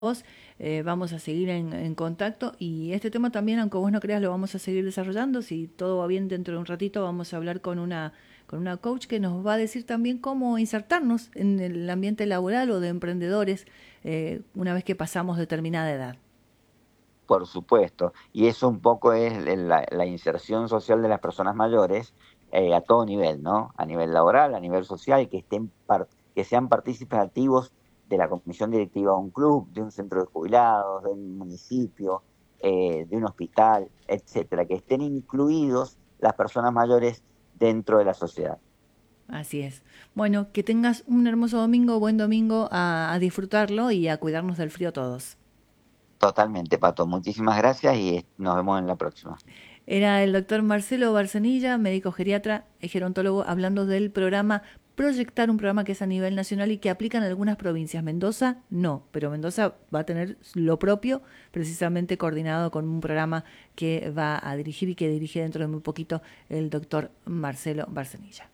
vos. Vamos a seguir en contacto y este tema también, aunque vos no creas, lo vamos a seguir desarrollando. Si todo va bien, dentro de un ratito vamos a hablar con una coach que nos va a decir también cómo insertarnos en el ambiente laboral o de emprendedores una vez que pasamos determinada edad. Por supuesto, y eso un poco es la inserción social de las personas mayores a todo nivel, ¿no? A nivel laboral, a nivel social, que sean partícipes activos de la comisión directiva de un club, de un centro de jubilados, de un municipio, de un hospital, etcétera, que estén incluidos las personas mayores dentro de la sociedad. Así es. Bueno, que tengas un hermoso domingo, buen domingo, a disfrutarlo y a cuidarnos del frío todos. Totalmente, Pato. Muchísimas gracias y nos vemos en la próxima. Era el doctor Marcelo Barcenilla, médico geriatra y gerontólogo, hablando del programa Proyectar, un programa que es a nivel nacional y que aplica en algunas provincias. Mendoza no, pero Mendoza va a tener lo propio, precisamente coordinado con un programa que va a dirigir y que dirige dentro de muy poquito el doctor Marcelo Barcenilla.